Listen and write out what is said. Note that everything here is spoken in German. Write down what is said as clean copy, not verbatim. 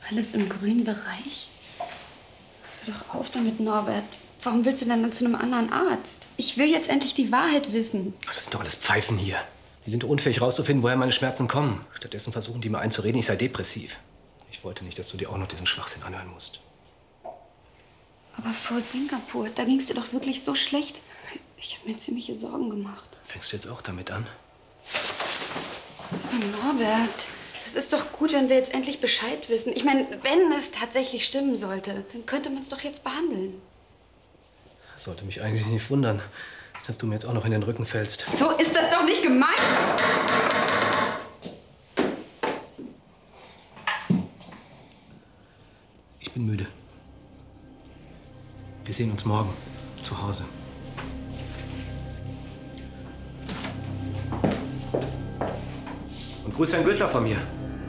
Alles im grünen Bereich? Hör doch auf damit, Norbert. Warum willst du denn dann zu einem anderen Arzt? Ich will jetzt endlich die Wahrheit wissen. Das sind doch alles Pfeifen hier. Die sind unfähig rauszufinden, woher meine Schmerzen kommen. Stattdessen versuchen die mir einzureden, ich sei depressiv. Ich wollte nicht, dass du dir auch noch diesen Schwachsinn anhören musst. Aber vor Singapur, da ging es dir doch wirklich so schlecht. Ich habe mir ziemliche Sorgen gemacht. Fängst du jetzt auch damit an? Aber Norbert, das ist doch gut, wenn wir jetzt endlich Bescheid wissen. Ich meine, wenn es tatsächlich stimmen sollte, dann könnte man es doch jetzt behandeln. Das sollte mich eigentlich nicht wundern, dass du mir jetzt auch noch in den Rücken fällst. So ist das doch nicht gemeint! Ich bin müde. Wir sehen uns morgen zu Hause. Und grüße Herrn Gürtler von mir.